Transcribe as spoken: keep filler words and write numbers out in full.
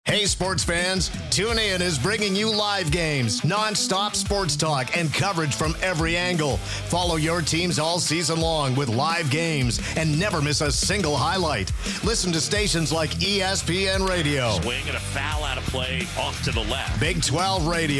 Hey, sports fans, TuneIn is bringing you live games, non-stop sports talk, and coverage from every angle. Follow your teams all season long with live games and never miss a single highlight. Listen to stations like E S P N Radio, Swing and a foul out of play off to the left, Big twelve Radio,